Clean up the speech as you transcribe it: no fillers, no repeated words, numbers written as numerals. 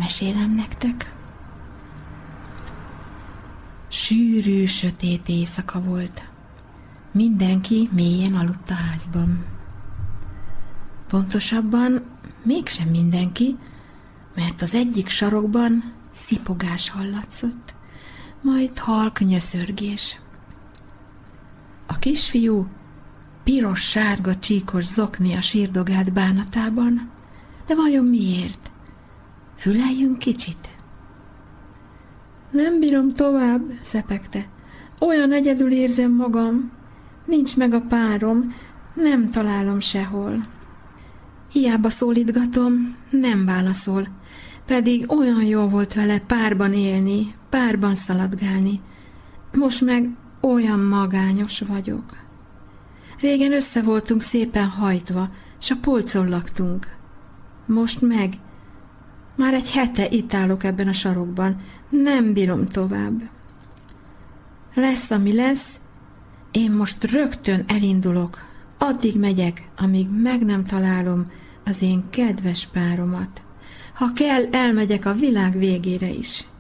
Mesélem nektek. Sűrű, sötét éjszaka volt. Mindenki mélyen aludt a házban. Pontosabban mégsem mindenki, mert az egyik sarokban szipogás hallatszott, majd halk nyöszörgés. A kisfiú piros-sárga csíkos zoknia sírdogált bánatában, de vajon miért? Füleljünk kicsit. Nem bírom tovább, szepegte. Olyan egyedül érzem magam. Nincs meg a párom, nem találom sehol. Hiába szólítgatom, nem válaszol. Pedig olyan jó volt vele párban élni, párban szaladgálni. Most meg olyan magányos vagyok. Régen össze voltunk szépen hajtva, s a polcon laktunk. Most meg már egy hete itt állok ebben a sarokban. Nem bírom tovább. Lesz, ami lesz, én most rögtön elindulok. Addig megyek, amíg meg nem találom az én kedves páromat. Ha kell, elmegyek a világ végére is.